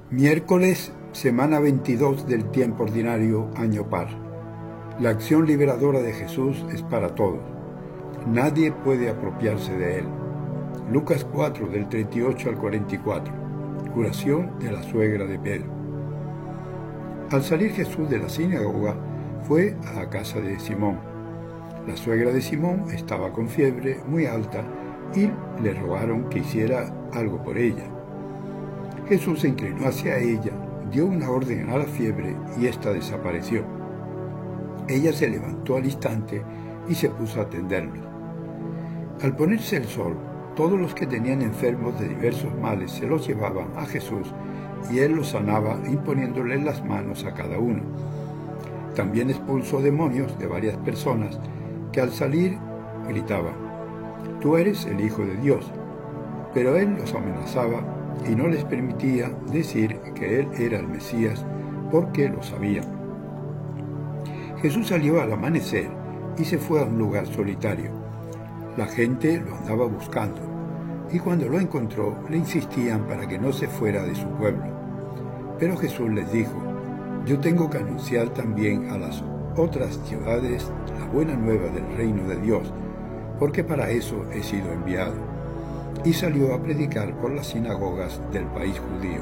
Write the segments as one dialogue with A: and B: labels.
A: Miércoles, semana 22 del tiempo ordinario, año par. La acción liberadora de Jesús es para todos. Nadie puede apropiarse de él. Lucas 4, del 38 al 44. Curación de la suegra de Pedro. Al salir Jesús de la sinagoga, fue a la casa de Simón. La suegra de Simón estaba con fiebre muy alta y le rogaron que hiciera algo por ella. Jesús se inclinó hacia ella, dio una orden a la fiebre y ésta desapareció. Ella se levantó al instante y se puso a atenderlos. Al ponerse el sol, todos los que tenían enfermos de diversos males se los llevaban a Jesús y él los sanaba imponiéndoles las manos a cada uno. También expulsó demonios de varias personas que al salir gritaban: «Tú eres el Hijo de Dios». Pero él los amenazaba y no les permitía decir que él era el Mesías, porque lo sabían. Jesús salió al amanecer y se fue a un lugar solitario. La gente lo andaba buscando, y cuando lo encontró le insistían para que no se fuera de su pueblo. Pero Jesús les dijo: «Yo tengo que anunciar también a las otras ciudades la buena nueva del reino de Dios, porque para eso he sido enviado». Y salió a predicar por las sinagogas del país judío.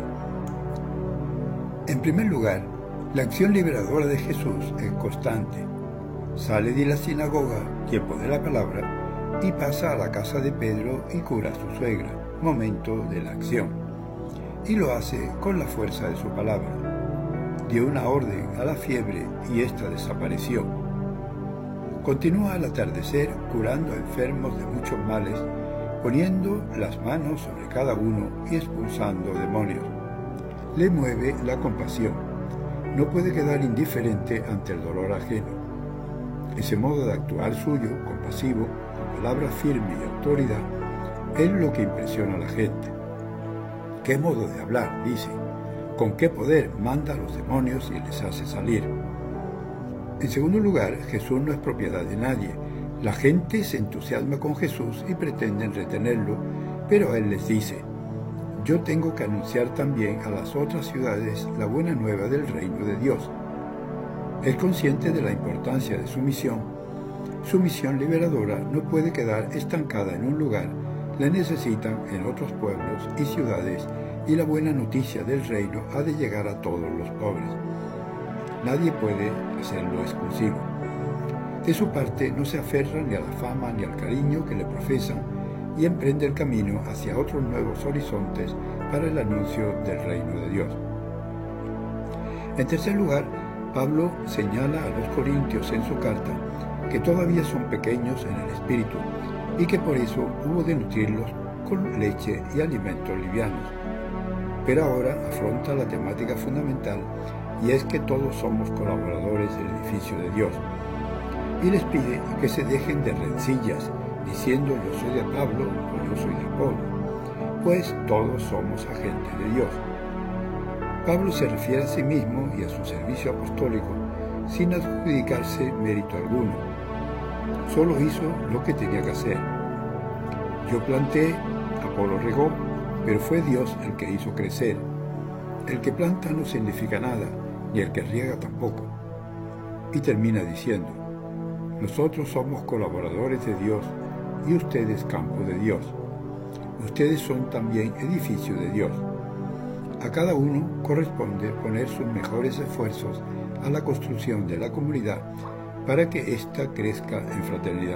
A: En primer lugar, la acción liberadora de Jesús es constante. Sale de la sinagoga, tiempo de la palabra, y pasa a la casa de Pedro y cura a su suegra, momento de la acción. Y lo hace con la fuerza de su palabra. Dio una orden a la fiebre y ésta desapareció. Continúa al atardecer curando a enfermos de muchos males, poniendo las manos sobre cada uno y expulsando demonios. Le mueve la compasión. No puede quedar indiferente ante el dolor ajeno. Ese modo de actuar suyo, compasivo, con palabras firmes y autoridad, es lo que impresiona a la gente. «¿Qué modo de hablar?», dice. «¿Con qué poder manda a los demonios y les hace salir?». En segundo lugar, Jesús no es propiedad de nadie. La gente se entusiasma con Jesús y pretenden retenerlo, pero Él les dice: «Yo tengo que anunciar también a las otras ciudades la buena nueva del reino de Dios». Es consciente de la importancia de su misión. Su misión liberadora no puede quedar estancada en un lugar, la necesitan en otros pueblos y ciudades, y la buena noticia del reino ha de llegar a todos los pobres. Nadie puede hacerlo exclusivo. De su parte, no se aferra ni a la fama ni al cariño que le profesan y emprende el camino hacia otros nuevos horizontes para el anuncio del reino de Dios. En tercer lugar, Pablo señala a los corintios en su carta que todavía son pequeños en el espíritu y que por eso hubo de nutrirlos con leche y alimentos livianos. Pero ahora afronta la temática fundamental, y es que todos somos colaboradores del edificio de Dios. Y les pide que se dejen de rencillas, diciendo «yo soy de Pablo» o «yo soy de Apolo», pues todos somos agentes de Dios. Pablo se refiere a sí mismo y a su servicio apostólico sin adjudicarse mérito alguno. Solo hizo lo que tenía que hacer. «Yo planté, Apolo regó, pero fue Dios el que hizo crecer. El que planta no significa nada, ni el que riega tampoco». Y termina diciendo: «Nosotros somos colaboradores de Dios y ustedes campo de Dios. Ustedes son también edificio de Dios». A cada uno corresponde poner sus mejores esfuerzos a la construcción de la comunidad para que ésta crezca en fraternidad.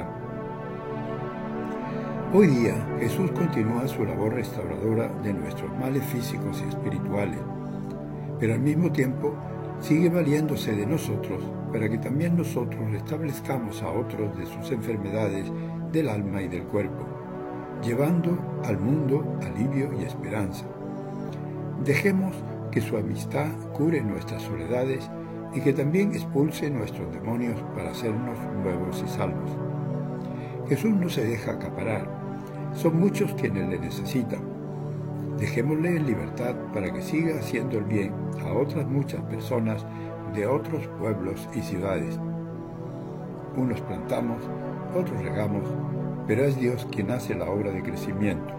A: Hoy día Jesús continúa su labor restauradora de nuestros males físicos y espirituales, pero al mismo tiempo sigue valiéndose de nosotros para que también nosotros restablezcamos a otros de sus enfermedades del alma y del cuerpo, llevando al mundo alivio y esperanza. Dejemos que su amistad cure nuestras soledades y que también expulse nuestros demonios para hacernos nuevos y salvos. Jesús no se deja acaparar, son muchos quienes le necesitan. Dejémosle en libertad para que siga haciendo el bien a otras muchas personas de otros pueblos y ciudades. Unos plantamos, otros regamos, pero es Dios quien hace la obra de crecimiento.